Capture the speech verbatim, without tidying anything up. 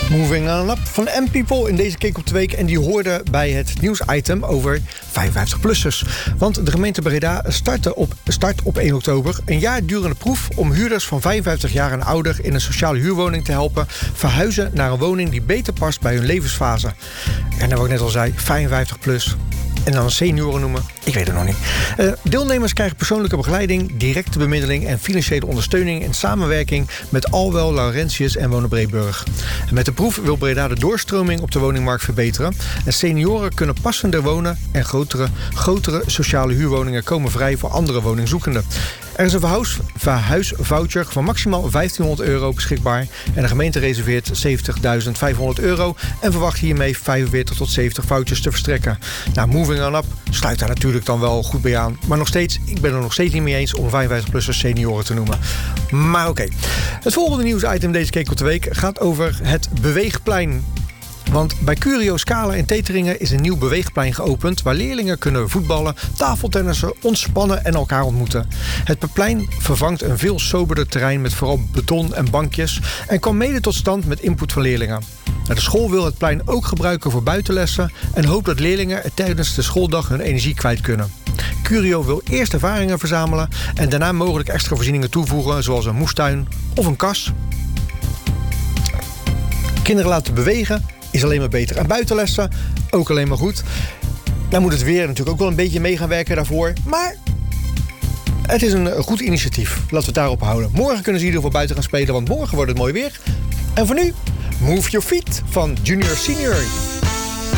Moving on up van M-People in deze Keek op de Week. En die hoorde bij het nieuwsitem over vijfenvijftig-plussers. Want de gemeente Breda startte op, start op één oktober een jaar durende proef om huurders van vijfenvijftig jaar en ouder in een sociale huurwoning te helpen verhuizen naar een woning die beter past bij hun levensfase. En wat ik net al zei, vijfenvijftig plus. En dan senioren noemen? Ik weet het nog niet. Uh, deelnemers krijgen persoonlijke begeleiding, directe bemiddeling en financiële ondersteuning in samenwerking met Alwel, Laurentius en Wonen Breeburg. En met de proef wil Breda de doorstroming op de woningmarkt verbeteren. En senioren kunnen passender wonen en grotere, grotere sociale huurwoningen komen vrij voor andere woningzoekenden. Er is een verhuis, verhuisvoucher van maximaal vijftienhonderd euro beschikbaar. En de gemeente reserveert zeventigduizend vijfhonderd euro en verwacht hiermee vijfenveertig tot zeventig vouchers te verstrekken. Nou, Moving on Up sluit daar natuurlijk dan wel goed bij aan. Maar nog steeds, ik ben er nog steeds niet mee eens om vijfenvijftig-plussers senioren te noemen. Maar oké. Okay. Het volgende nieuwsitem deze Keek op de Week gaat over het Beweegplein. Want bij Curio Scala in Teteringen is een nieuw beweegplein geopend waar leerlingen kunnen voetballen, tafeltennissen, ontspannen en elkaar ontmoeten. Het plein vervangt een veel soberder terrein met vooral beton en bankjes en kwam mede tot stand met input van leerlingen. De school wil het plein ook gebruiken voor buitenlessen en hoopt dat leerlingen er tijdens de schooldag hun energie kwijt kunnen. Curio wil eerst ervaringen verzamelen en daarna mogelijk extra voorzieningen toevoegen, zoals een moestuin of een kas. Kinderen laten bewegen is alleen maar beter. En buitenlessen ook alleen maar goed. Dan moet het weer natuurlijk ook wel een beetje mee gaan werken daarvoor. Maar het is een goed initiatief. Laten we het daarop houden. Morgen kunnen ze in ieder geval buiten gaan spelen, want morgen wordt het mooi weer. En voor nu, Move Your Feet van Junior Senior.